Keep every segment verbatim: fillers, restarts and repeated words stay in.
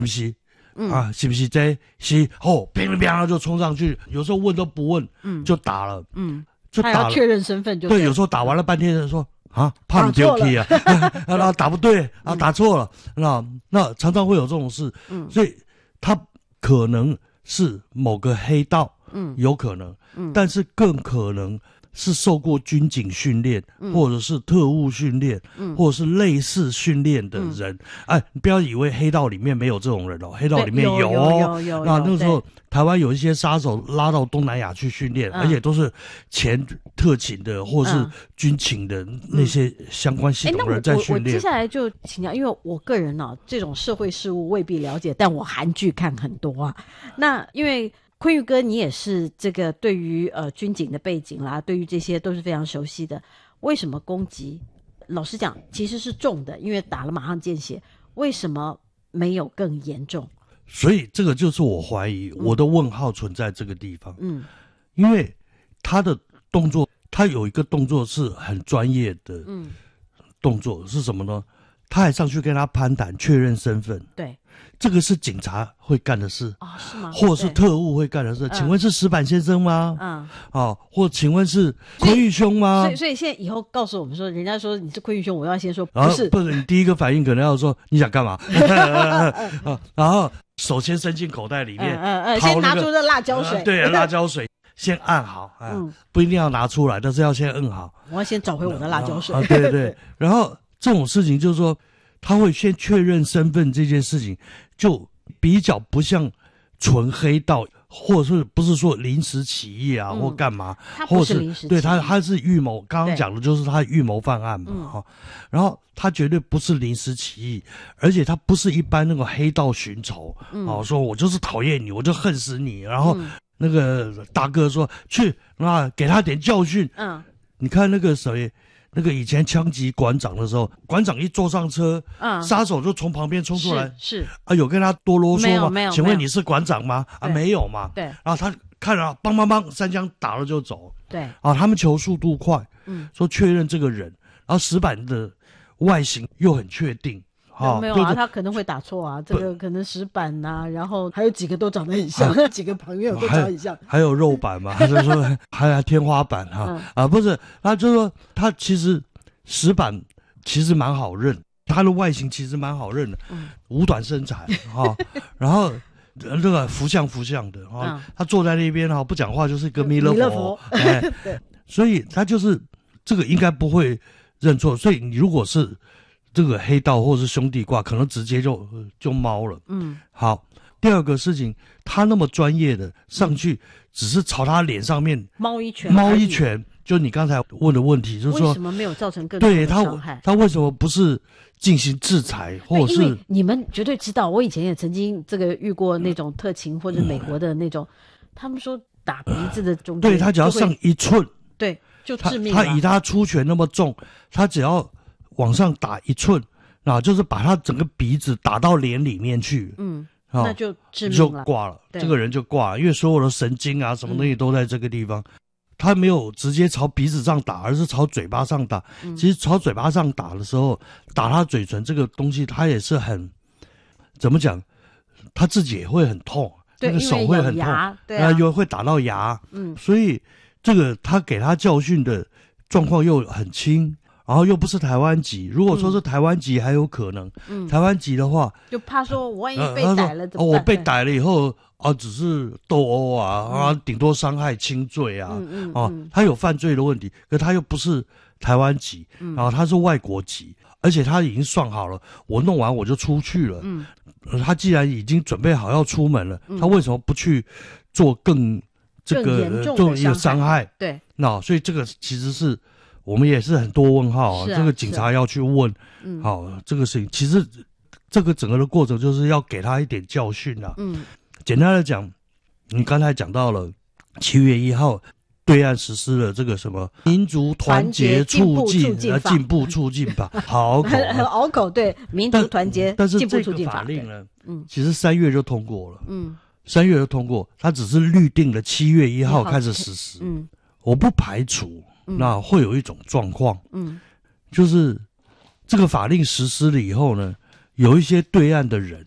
不是？嗯、啊，是不是这是哦，乒乒乓就冲上去，有时候问都不问，嗯，就打了， 嗯， 就打了， 他要确认身份就对，有时候打完了半天，说啊，怕你丢弃啊，然后打不对，啊，打错了，那那常常会有这种事，嗯，所以他可能是某个黑道，嗯，有可能，嗯，但是更可能是受过军警训练，嗯、或者是特务训练，嗯、或者是类似训练的人。嗯、哎，你不要以为黑道里面没有这种人哦，黑道里面有哦。 有有有。 那那个时候，台湾有一些杀手拉到东南亚去训练，嗯、而且都是前特勤的或是军情的那些相关系统的人在训练。 嗯、我, 我接下来就请教，因为我个人呢、啊，这种社会事务未必了解，但我韩剧看很多啊。那因为。坤玉哥，你也是这个对于呃军警的背景啦，对于这些都是非常熟悉的。为什么攻击？老实讲，其实是重的，因为打了马上见血。为什么没有更严重？ 所以这个就是我怀疑、嗯、我的问号存在这个地方。嗯，因为他的动作，他有一个动作是很专业的，嗯，动作是什么呢？他还上去跟他攀谈，确认身份。 对。 这个是警察会干的事啊、哦？是吗？ 或是特务会干的事？请问是石板先生吗？嗯，哦，或请问是坤玉兄吗？ 所以，所以现在以后告诉我们说，人家说你是坤玉兄，我要先说不是， 不是，你第一个反应可能要说你想干嘛？然后手先伸进口袋里面， 嗯嗯，先拿出这辣椒水， 呃、对，辣椒水先按好，啊、嗯，不一定要拿出来，但是要先摁好。 我要先找回我的辣椒水。 啊，对对对。然后这种事情就是说。他会先确认身份这件事情，就比较不像纯黑道，或者是不是说临时起意啊，嗯、或干嘛， 他不是临时起意， 对他他是预谋。刚刚讲的就是他预谋犯案嘛，哈、嗯。然后他绝对不是临时起意，而且他不是一般那个黑道寻仇，嗯、哦，说我就是讨厌你，我就恨死你，然后那个大哥说去啊，给他点教训。嗯，你看那个谁。那个以前枪击馆长的时候，馆长一坐上车，嗯，杀手就从旁边冲出来， 是, 是啊，有跟他多啰嗦吗？ 没有没有。 请问你是馆长吗？啊，没有嘛。 对。 然后他看了，梆梆梆，三枪打了就走。 对。 啊，他们求速度快，嗯，说确认这个人，然后石板的外形又很确定。 哦、没有啊，他可能会打错啊，这个可能石板呐、啊，然后还有几个都长得很像，啊、几个朋友都长得很像， 还有肉板嘛，还是说还有天花板哈、啊嗯、啊，不是，他就说他其实石板其实蛮好认，他的外形其实蛮好认的，嗯、五短身材哈、啊，然后那个福相福相的哈、啊嗯，他坐在那边哈不讲话就是个弥勒佛，哎，对，所以他就是这个应该不会认错，所以你如果是。这个黑道或是兄弟挂，可能直接就就猫了。嗯，好。第二个事情，他那么专业的上去，只是朝他脸上面猫一拳， 猫一拳。就你刚才问的问题，就是说为什么没有造成更多的伤害？ 对他，他为什么不是进行制裁，或者是？ 因为你们绝对知道，我以前也曾经这个遇过那种特勤或者美国的那种，嗯、他们说打鼻子的中间， 对他只要上一寸， 对，就致命了。 他以他出拳那么重，他只要。往上打一寸，啊，就是把他整个鼻子打到脸里面去，嗯， 啊、那就致命了， 就挂了，这个人就挂了，因为所有的神经啊，什么东西都在这个地方。嗯、他没有直接朝鼻子上打，而是朝嘴巴上打。嗯、其实朝嘴巴上打的时候，打他嘴唇这个东西，他也是很怎么讲，他自己也会很痛，那个手会很痛， 对啊， 又会打到牙，嗯，所以这个他给他教训的状况又很轻。然后又不是台湾籍，如果说是台湾籍还有可能，嗯，台湾籍的话， 就怕说我万一被逮了怎么办？ 哦，我被逮了以后啊，只是斗殴啊，嗯、啊，顶多伤害轻罪啊，嗯嗯，啊，他有犯罪的问题，可他又不是台湾籍，嗯、然后他是外国籍，而且他已经算好了，我弄完我就出去了，嗯，他既然已经准备好要出门了，嗯、他为什么不去做更这个更严重的伤害？ 对， 那所以这个其实是。我们也是很多问号啊，啊这个警察要去问，嗯，好，这个事情其实这个整个的过程就是要给他一点教训啊。嗯，简单的讲，你刚才讲到了七月一号对岸实施了这个什么民族团结促进呃进步促进法，好拗口、啊， 很拗口，对，民族团结进步促进法。 但是这个法令呢，嗯，其实三月就通过了，嗯，三月就通过，它只是预定了七月一号开始实施，嗯，我不排除。那会有一种状况，嗯，就是这个法令实施了以后呢，有一些对岸的人，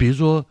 比如说